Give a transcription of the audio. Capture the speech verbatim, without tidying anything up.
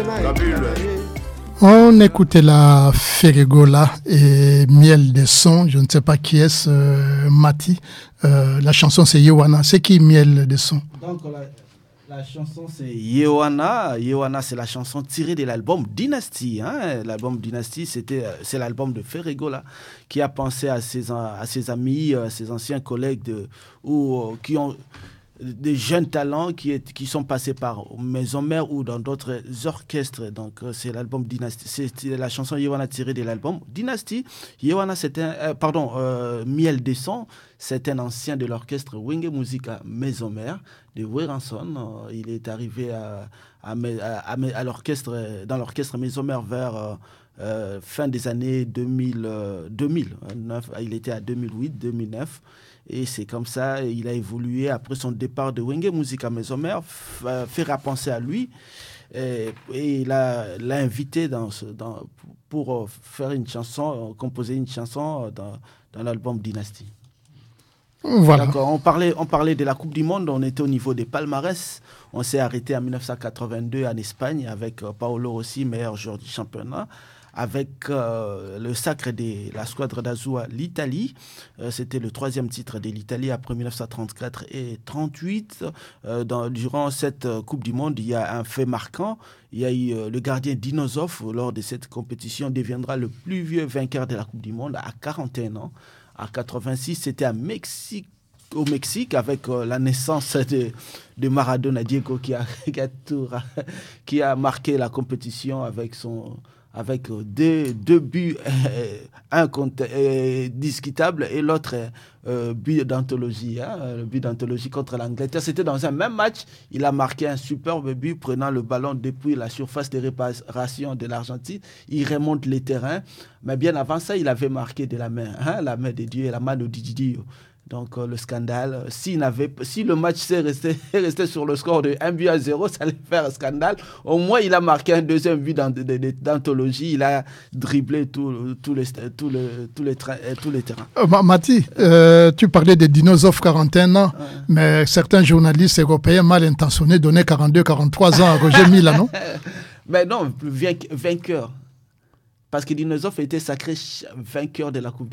On écoutait la Ferregola et Miel des Sons. Je ne sais pas qui est-ce, euh, Mati. Euh, la chanson, c'est Yewana. C'est qui Miel des Sons? Donc, la, la chanson, c'est Yewana. Yewana, c'est la chanson tirée de l'album Dynasty. Hein? L'album Dynasty, c'était, c'est l'album de Ferregola qui a pensé à ses, à ses amis, à ses anciens collègues de, ou, qui ont des jeunes talents qui, est, qui sont passés par Maison Mère ou dans d'autres orchestres. Donc, c'est l'album Dynasty. C'est la chanson Yewana tirée de l'album Dynasty. Yewana, c'était un, euh, pardon, euh, Miel des Sons, c'est un ancien de l'orchestre Wenge Musica Maison Mère de Weranson. Euh, il est arrivé à, à, à, à, à l'orchestre, dans l'orchestre Maison Mère vers euh, euh, fin des années deux mille, euh, deux mille neuf. Il était à deux mille huit deux mille neuf. Et c'est comme ça, il a évolué après son départ de Wenge Musica Maison Mère, f- fait penser à lui. Et, et il a, l'a invité dans ce, dans, pour faire une chanson, composer une chanson dans, dans l'album Dynasty. Voilà. D'accord. On parlait, on parlait de la Coupe du Monde, on était au niveau des palmarès. On s'est arrêté en dix-neuf cent quatre-vingt-deux en Espagne avec Paolo Rossi, meilleur joueur du championnat. Avec euh, le sacre de la squadre d'Azua, l'Italie. Euh, c'était le troisième titre de l'Italie après dix-neuf cent trente-quatre et trente-huit. Euh, dans, durant cette euh, Coupe du Monde, il y a un fait marquant. Il y a eu euh, le gardien Dinosov, lors de cette compétition, deviendra le plus vieux vainqueur de la Coupe du Monde à quarante et un ans. À quatre-vingt-six, c'était à Mexique. Au Mexique, avec euh, la naissance de, de Maradona Diego qui a, qui, a tout, qui a marqué la compétition avec son... avec deux, deux buts, euh, un contre, euh, discutable et l'autre euh, but d'anthologie, hein, le but d'anthologie contre l'Angleterre. C'était dans un même match, il a marqué un superbe but prenant le ballon depuis la surface de réparation de l'Argentine. Il remonte les terrains, mais bien avant ça, il avait marqué de la main, hein, la main de Dieu et la main de Didio. Donc euh, le scandale, euh, s'il n'avait, si le match s'est resté, resté sur le score de un but à zéro, ça allait faire un scandale. Au moins, il a marqué un deuxième but d'anthologie. Il a dribblé tous tout les, tout le, tout les, tout les terrains. Euh, Mati, euh, tu parlais des dinosaures quarante et un ans, ouais. Mais certains journalistes européens mal intentionnés donnaient quarante-deux quarante-trois ans à Roger Mila, non? Mais non, vainqueur. Parce que Dinosaure était sacré vainqueur de la Coupe